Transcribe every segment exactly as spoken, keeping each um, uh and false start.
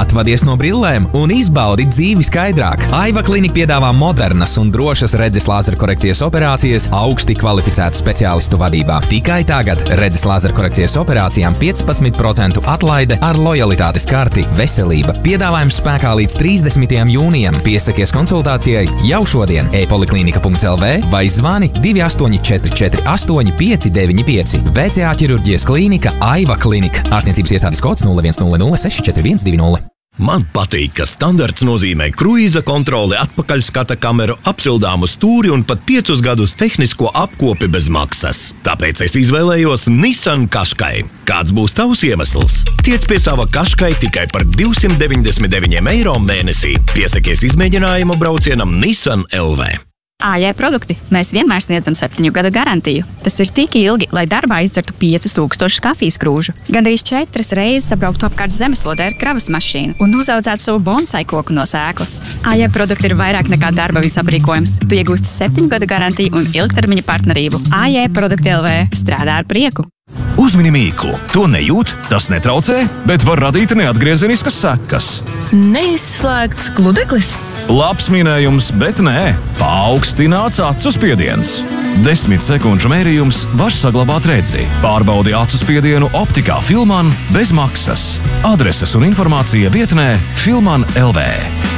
Atvadies no brillēm un izbaudi dzīvi skaidrāk. Aiva Klinika piedāvā modernas un drošas redzes lāzerkorekcijas operācijas augsti kvalificētu speciālistu vadībā. Tikai tagad redzes lāzerkorekcijas operācijām piecpadsmit procentu atlaide ar lojalitātes karti Veselība. Piedāvājums spēkā līdz trīsdesmitajam jūnijam. Piesakies konsultācijai jau šodien e poliklinika punkts l v vai zvani divi astoņi četri četri astoņi pieci deviņi pieci. V C A ķirurģijas klīnika Aiva Klinika. Ārstniecības iestādes kods nulle viens nulle nulle seši četri viens divi nulle. Man patīk, ka standarts nozīmē kruīza kontroli, atpakaļskata kameru, apsildāmu stūri un pat piecus gadus tehnisko apkopi bez maksas. Tāpēc es izvēlējos Nissan Qashqai. Kāds būs tavs iemesls? Tiec pie sava Qashqai tikai par divsimt deviņdesmit deviņiem eiro mēnesī. Piesakies izmēģinājumu braucienam Nissan L V. A J produkti. Mēs vienmēr sniedzam septiņu gadu garantiju. Tas ir tik ilgi, lai darbā izdzertu piecus tūkstošus kafijas krūžu. Gandrīz četras reizes sabrauktu apkārt zemeslodē ar kravas mašīnu un uzaudzētu savu bonsai koku no sēklas. A J produkti ir vairāk nekā darba viens aprīkojums. Tu iegūsti septiņu gadu garantiju un ilgtermiņa partnerību. A J produkti L V strādā ar prieku. Uzmini mīklu. To nejūt, tas netraucē, bet var radīt neatgriezeniskas sekas. Neizslēgts gludeklis? Labs minējums, bet nē. Paaugstināts acu spiediens. Desmit sekundžu mērījums var saglabāt redzi. Pārbaudi acu spiedienu optikā Filman bez maksas. Adreses un informācija vietnē Filman L V.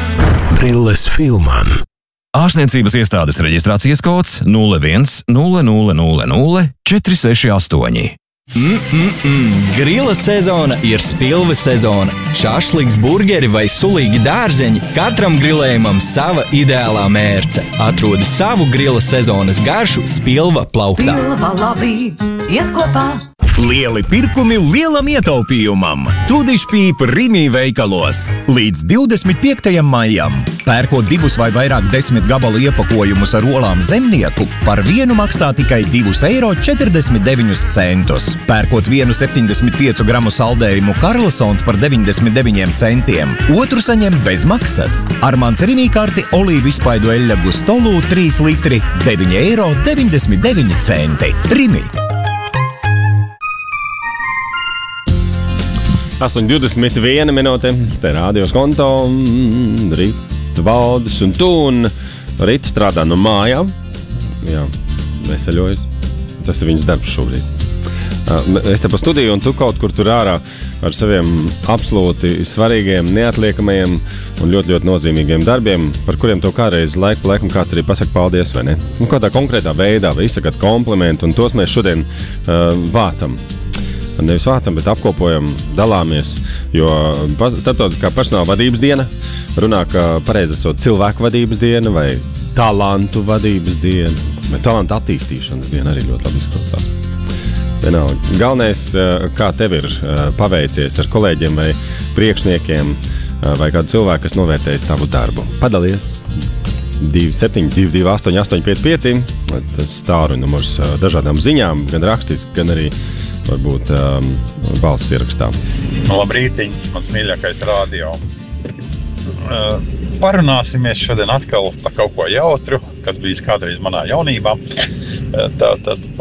Brilles Filman. Ārstniecības iestādes reģistrācijas kods nulle viens nulle nulle nulle nulle četri seši astoņi. Mm-mm-mm. Grila sezona ir spilves sezona. Šašliks, burgeri vai sulīgi dārzeņi, katram grilējumam sava ideālā mērce. Atrodi savu grila sezonas garšu Spilva plauktā. Pilva labi, iet kopā. Lieli pirkumi lielam ietaupījumam. Tudišpīp Rimi veikalos. Līdz divdesmit piektajam maijam. Pērkot divus vai vairāk desmit gabalu iepakojumus ar olām Zemnieku, par vienu maksā tikai divus eiro četrdesmit deviņus centus. Pērkot vienu septiņdesmit piecu gramu saldējumu Karlsons par deviņdesmit deviņiem centiem, otru saņem bez maksas. Ar mans Rimi karti olīvu izpaidu eļļa Gustolu trīs litri deviņi eiro deviņdesmit deviņi centi. Rimi. astoņi divdesmit viena minūte, te rādījos konto, Rita valdes un tu, un Rita strādā no mājām. Jā, veseļojas. Tas ir viņas darbs šobrīd. Es te pa studiju, un tu kaut kur tur ārā ar saviem absolūti svarīgiem, neatliekamajiem un ļoti, ļoti nozīmīgiem darbiem, par kuriem to kādreiz laiku laikam kāds arī pasaka paldies, vai ne? Nu, kādā konkrētā veidā, vai izsakat komplimentu, un tos mēs šodien uh, vācam. Nevis vācam, bet apkopojam, dalāmies, jo starptautiskā personāla vadības diena runā, ka pareizi esot cilvēku vadības diena vai talantu vadības diena, vai talantu attīstīšanas diena arī ļoti labi izklausās. Vienalga. Galvenais, kā tev ir paveicies ar kolēģiem vai priekšniekiem vai kādu cilvēku, kas novērtējis tavu darbu. Padalies! divi septiņi divi divi astoņi astoņi pieci pieci. Tas tāru numurs dažādām ziņām, gan rakstiski, gan arī varbūt um, balss ierakstā. Labrītiņ, mans mīļākais radio. Uh, parunāsimies šodien atkal par kaut ko jautru, kas bijis kādreiz manā jaunībā. Uh, tā tad